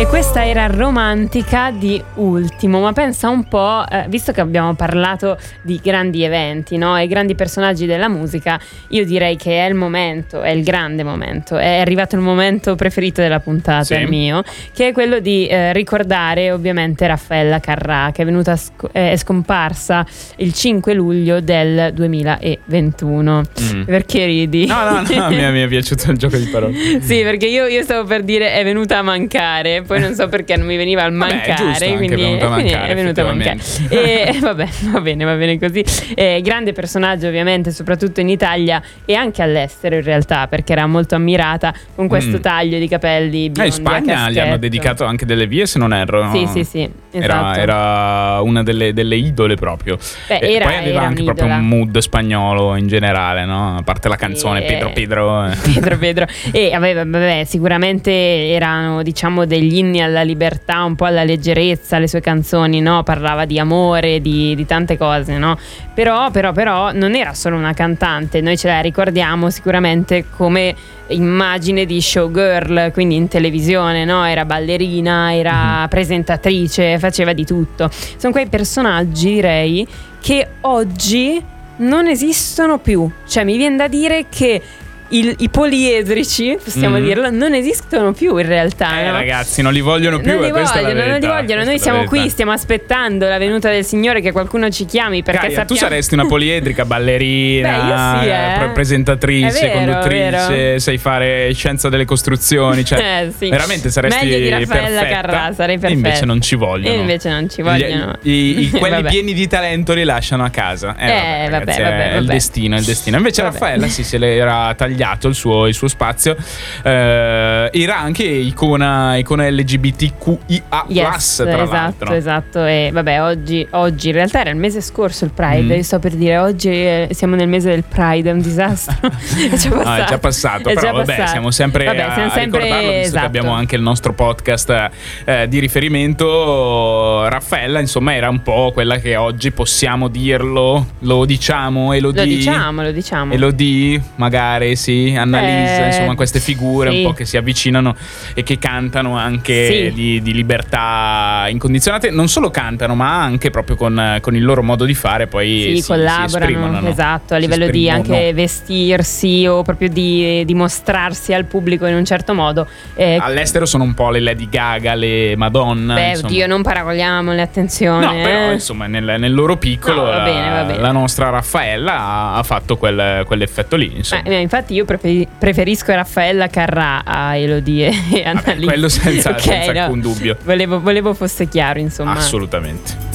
E questa era Romantica di Ultimo, ma pensa un po', visto che abbiamo parlato di grandi eventi, no? E grandi personaggi della musica, io direi che è il momento, è il grande momento, è arrivato il momento preferito della puntata, sì, il mio, che è quello di ricordare ovviamente Raffaella Carrà, che è venuta è scomparsa il 5 luglio del 2021. Perché ridi? No, mi è piaciuto il gioco di parole. Sì, perché io stavo per dire è venuta a mancare, poi non so perché non mi veniva al mancare, quindi è venuta a mancare. E vabbè, va bene così. Grande personaggio ovviamente, soprattutto in Italia e anche all'estero in realtà, perché era molto ammirata con questo taglio di capelli biondi. In Spagna gli hanno dedicato anche delle vie, se non erro. Sì, esatto. Era una delle idole proprio. Poi aveva anche proprio un mood spagnolo in generale, no? A parte la canzone Pedro. E vabbè, sicuramente erano, diciamo, degli inni alla libertà, un po' alla leggerezza, le sue canzoni, no? Parlava di amore, di tante cose, no? Però non era solo una cantante, noi ce la ricordiamo sicuramente come immagine di showgirl, quindi in televisione, no? Era ballerina, era presentatrice, faceva di tutto. Sono quei personaggi, direi, che oggi non esistono più. Cioè, mi viene da dire che i poliedrici, possiamo dirlo, non esistono più in realtà, no? Ragazzi, non li vogliono più. Non li vogliono. Noi siamo qui, stiamo aspettando la venuta del Signore, che qualcuno ci chiami, perché sappiamo... tu saresti una poliedrica, ballerina, io sì, presentatrice, è vero, conduttrice, sai fare scienza delle costruzioni, cioè sì. Veramente saresti meglio di Raffaella Carrà, sarei perfetta. Invece non ci vogliono. Quelli pieni di talento li lasciano a casa. Ragazzi, è il destino. Invece Raffaella se l'era tagliato il suo spazio. Era anche icona LGBTQIA+, tra l'altro. Esatto. E vabbè, oggi in realtà era il mese scorso il Pride. Io sto per dire, oggi siamo nel mese del Pride, è un disastro. È già passato, però vabbè, siamo sempre a ricordarlo, visto che abbiamo anche il nostro podcast di riferimento. Raffaella, insomma, era un po' quella che oggi possiamo dirlo, lo diciamo, magari sì, Annalisa, insomma, queste figure un po' che si avvicinano e che cantano anche di libertà incondizionate. Non solo cantano, ma anche proprio con il loro modo di fare poi collaborano, esatto, a livello di anche vestirsi o proprio di mostrarsi al pubblico in un certo modo. All'estero sono un po' le Lady Gaga, le Madonna. Oddio, non paragoniamole, attenzione. No, però insomma nel loro piccolo va bene. La nostra Raffaella ha fatto quell'effetto lì, insomma. Infatti io preferisco Raffaella Carrà a Elodie e Annalisa. Quello senza alcun dubbio. Volevo fosse chiaro, insomma. Assolutamente.